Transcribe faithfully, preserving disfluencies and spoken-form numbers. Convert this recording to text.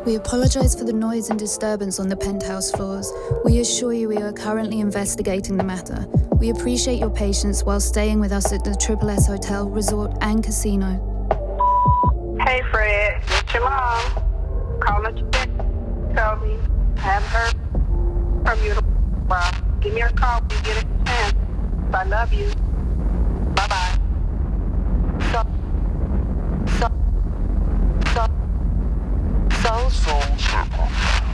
We apologise for the noise and disturbance on the penthouse floors. We assure you we are currently investigating the matter. We appreciate your patience while staying with us at the Triple S Hotel, Resort and Casino. Hey Fred, it's your mom. Calling you back. Tell me I haven't heard from you in a while. Give me a call when you get a chance. I love you.